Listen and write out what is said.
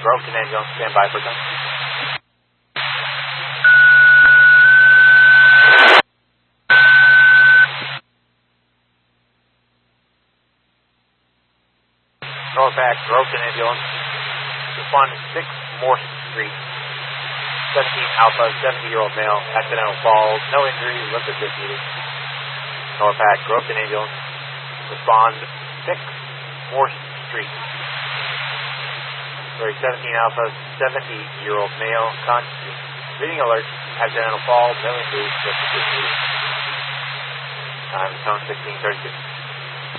Groveton ambulance, stand by for them. Norpac, Groveton ambulance, respond 6 Morse Street, 17 Alpha, 70-year-old male, accidental fall, no injuries, limpid dismissed. Norpac, Groveton ambulance, respond 6 Morse Street. 17 Alpha, 70-year-old male, bleeding alert, accidental fall, no injuries, limpid dismissed. Time, tone 1636.